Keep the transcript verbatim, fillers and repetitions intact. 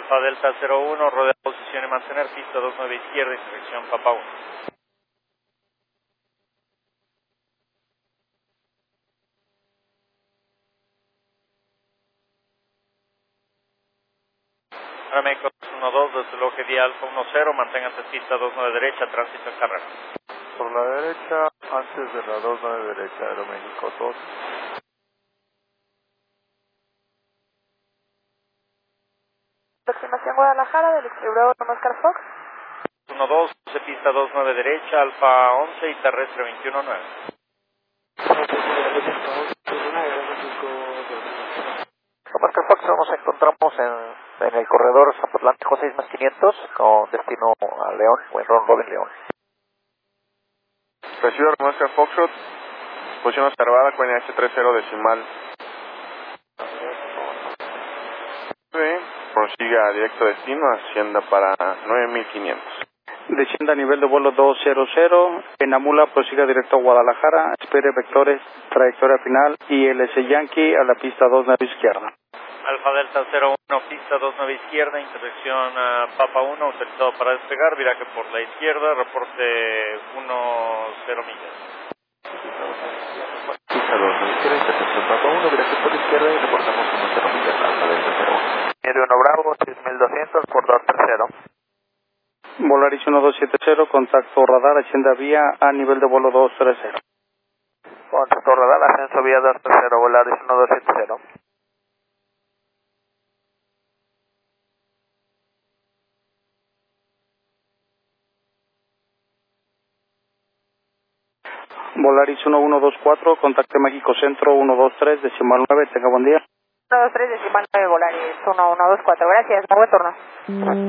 Alfa Delta cero uno, rodea posición y mantener pista dos nueve izquierda, intersección Papa uno. Aeroméxico uno dos, desde el Oje Día Alfa uno cero, manténgase pista dos nueve derecha, tránsito en carrera. Por la derecha, antes de la dos nueve derecha, Aeroméxico dos. Aproximación Guadalajara del distribuidor Oscar Fox. uno dos, pista dos nueve derecha, Alfa once y terrestre veintiuno nueve. Oscar Fox, nos encontramos en, en el corredor Zapotlántico seis más quinientos con destino a León, o en Ron Robin León. Recibo Oscar Foxtrot, posición observada con N H treinta decimal. Prosiga directo destino, ascienda para nueve mil quinientos. Descienda a nivel de vuelo doscientos, en Amula prosiga directo a Guadalajara, espere vectores, trayectoria final y L S Yankee a la pista dos nueve izquierda. Alfa Delta cero uno, pista dos nueve izquierda, intersección uh, Papa uno, autorizado para despegar, viraje por la izquierda, reporte uno cero millas. Pista dos nueve izquierda, intersección Papa uno, viraje por la izquierda y reportamos uno cero millas, Alfa Delta cero uno. Aéreo uno Bravo, seis mil doscientos, corredor tercero. Volaris uno dos siete cero, contacto radar, hacienda vía a nivel de vuelo doscientos treinta. Contacto radar, ascenso vía doscientos treinta, Volaris uno dos siete cero. Volaris uno uno dos cuatro, contacte México Centro uno dos tres, decimal nueve, tenga buen día. uno dos tres, decimal nueve, Volaris uno uno dos cuatro, gracias, buen turno.